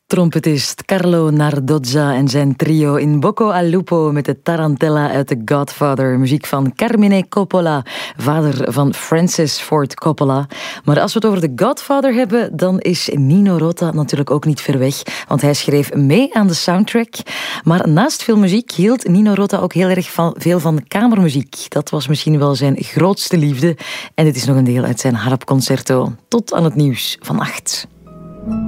Trompetist Carlo Nardozza en zijn trio in Bocco al Lupo met de tarantella uit The Godfather. Muziek van Carmine Coppola, vader van Francis Ford Coppola. Maar als we het over The Godfather hebben, dan is Nino Rota natuurlijk ook niet ver weg. Want hij schreef mee aan de soundtrack. Maar naast veel muziek hield Nino Rota ook heel erg veel van kamermuziek. Dat was misschien wel zijn grootste liefde. En dit is nog een deel uit zijn harpconcerto. Tot aan het nieuws van 8.